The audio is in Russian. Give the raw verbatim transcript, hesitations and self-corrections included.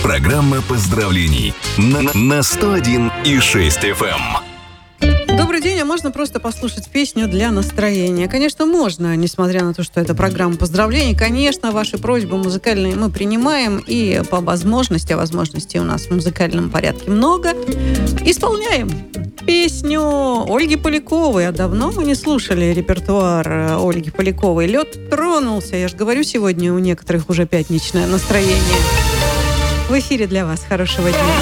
Программа поздравлений на, на сто один и шесть эф эм. Добрый день, а можно просто послушать песню для настроения? Конечно, можно, несмотря на то, что это программа поздравлений. Конечно, ваши просьбы музыкальные мы принимаем и по возможности, а возможностей у нас в музыкальном порядке много, исполняем песню Ольги Поляковой. А давно мы не слушали репертуар Ольги Поляковой. Лед тронулся. Я же говорю, сегодня у некоторых уже пятничное настроение. В эфире для вас. Хорошего дня.